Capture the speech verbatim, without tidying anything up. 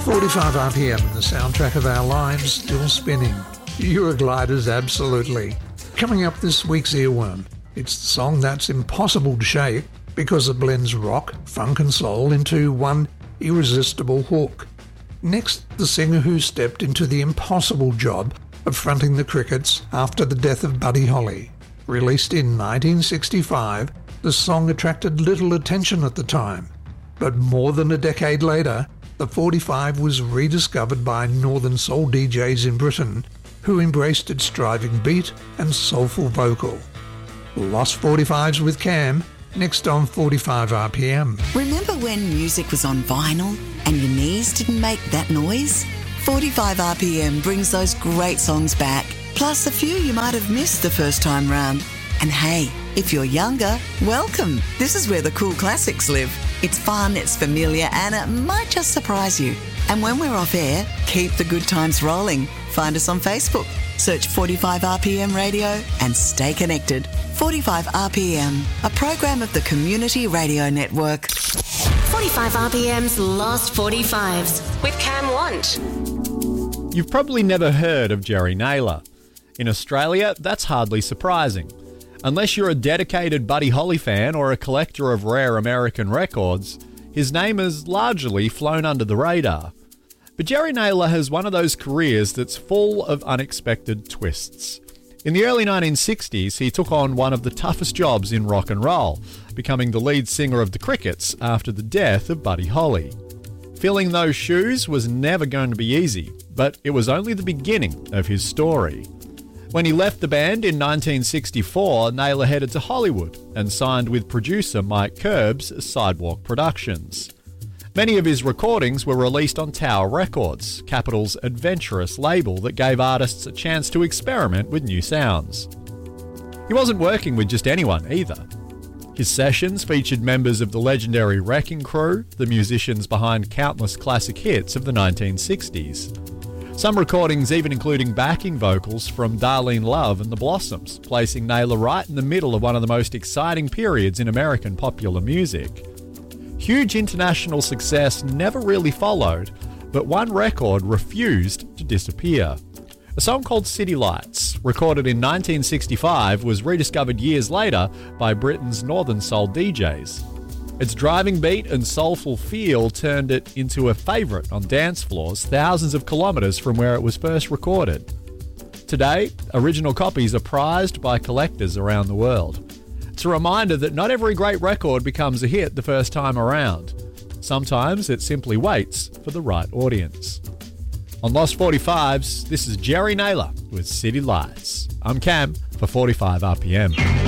forty-five R P M, the soundtrack of our lives, still spinning. Eurogliders, absolutely. Coming up this week's earworm, it's the song that's impossible to shake because it blends rock, funk and soul into one irresistible hook. Next, the singer who stepped into the impossible job of fronting the Crickets after the death of Buddy Holly. Released in nineteen sixty-five, the song attracted little attention at the time, but more than a decade later, the forty-five was rediscovered by Northern Soul D Js in Britain, who embraced its driving beat and soulful vocal. Lost forty-fives with Cam, next on forty-five R P M. Remember when music was on vinyl and your knees didn't make that noise? forty-five R P M brings those great songs back, plus a few you might have missed the first time round. And hey, if you're younger, welcome. This is where the cool classics live. It's fun, it's familiar, and it might just surprise you. And when we're off air, keep the good times rolling. Find us on Facebook. Search forty-five R P M Radio and stay connected. forty-five R P M, a program of the Community Radio Network. forty-five R P M's Lost forty-fives with Cam Want. You've probably never heard of Jerry Naylor. In Australia, that's hardly surprising. Unless you're a dedicated Buddy Holly fan or a collector of rare American records, his name has largely flown under the radar. But Jerry Naylor has one of those careers that's full of unexpected twists. In the early nineteen sixties, he took on one of the toughest jobs in rock and roll, becoming the lead singer of the Crickets after the death of Buddy Holly. Filling those shoes was never going to be easy, but it was only the beginning of his story. When he left the band in nineteen sixty-four, Naylor headed to Hollywood and signed with producer Mike Curb's Sidewalk Productions. Many of his recordings were released on Tower Records, Capitol's adventurous label that gave artists a chance to experiment with new sounds. He wasn't working with just anyone either. His sessions featured members of the legendary Wrecking Crew, the musicians behind countless classic hits of the nineteen sixties. Some recordings even including backing vocals from Darlene Love and the Blossoms, placing Naylor right in the middle of one of the most exciting periods in American popular music. Huge international success never really followed, but one record refused to disappear. A song called City Lights, recorded in nineteen sixty-five, was rediscovered years later by Britain's Northern Soul D Js. Its driving beat and soulful feel turned it into a favourite on dance floors thousands of kilometres from where it was first recorded. Today, original copies are prized by collectors around the world. It's a reminder that not every great record becomes a hit the first time around. Sometimes it simply waits for the right audience. On Lost forty-fives, this is Jerry Naylor with City Lights. I'm Cam for forty-five R P M.